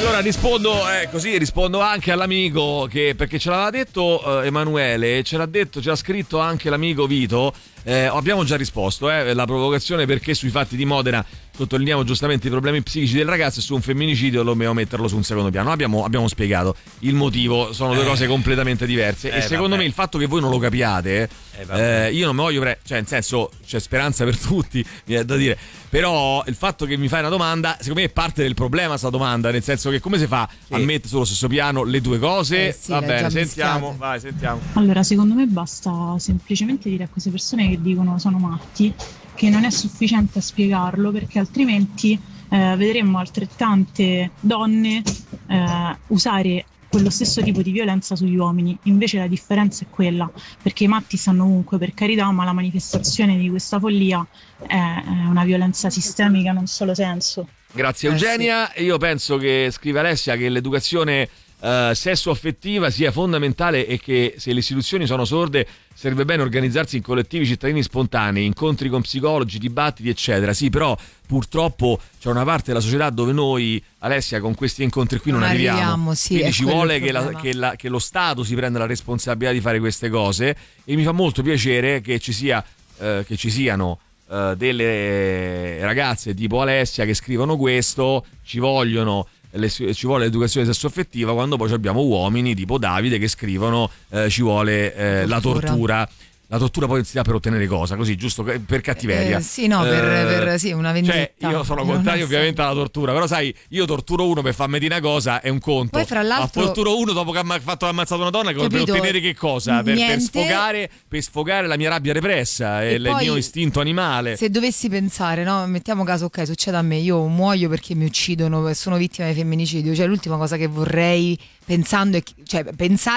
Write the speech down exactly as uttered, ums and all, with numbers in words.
allora rispondo eh, così rispondo anche all'amico che, perché ce l'aveva detto eh, Emanuele, ce l'ha detto, ce l'ha scritto anche l'amico Vito. Eh, abbiamo già risposto, eh, la provocazione perché sui fatti di Modena sottolineiamo giustamente i problemi psichici del ragazzo e su un femminicidio dobbiamo metterlo su un secondo piano. Abbiamo, abbiamo spiegato il motivo, sono due cose completamente diverse eh, e secondo vabbè. me il fatto che voi non lo capiate eh, eh, io non mi voglio pre- cioè nel senso c'è speranza per tutti, mi è da dire, però il fatto che mi fai una domanda secondo me è parte del problema sta domanda, nel senso che come si fa sì. a mettere sullo stesso piano le due cose? Eh sì, va bene, sentiamo mischiate. vai sentiamo Allora secondo me basta semplicemente dire a queste persone che dicono sono matti che non è sufficiente a spiegarlo, perché altrimenti eh, vedremmo altrettante donne eh, usare quello stesso tipo di violenza sugli uomini. Invece la differenza è quella, perché i matti stanno ovunque, per carità, ma la manifestazione di questa follia è una violenza sistemica, non solo senso. Grazie Eugenia. Eh sì. Io penso che, scrive Alessia, che l'educazione Uh, sesso-affettiva sia fondamentale e che se le istituzioni sono sorde serve bene organizzarsi in collettivi cittadini spontanei, incontri con psicologi, dibattiti eccetera. Sì, però purtroppo c'è una parte della società dove noi, Alessia, con questi incontri qui non, non arriviamo, arriviamo sì, quindi ci vuole che, la, che, la, che lo Stato si prenda la responsabilità di fare queste cose e mi fa molto piacere che ci sia uh, che ci siano uh, delle ragazze tipo Alessia che scrivono questo, ci vogliono Le, ci vuole l'educazione sessuaffettiva, quando poi abbiamo uomini tipo Davide che scrivono eh, ci vuole eh, la tortura. La tortura poi si dà per ottenere cosa? Così, giusto per cattiveria. Eh, sì, no, per, eh, per sì, una vendetta. Cioè, io sono contrario ovviamente alla tortura, però sai, io torturo uno per farmi dire una cosa, è un conto. Poi fra l'altro, ma torturo uno dopo che ha fatto ammazzato una donna capito, per ottenere che cosa? Per, per sfogare per sfogare la mia rabbia repressa e, e il mio istinto animale. Se dovessi pensare, no, mettiamo caso, ok, succede a me, io muoio perché mi uccidono e sono vittima di femminicidio, cioè l'ultima cosa che vorrei pensando è cioè pensare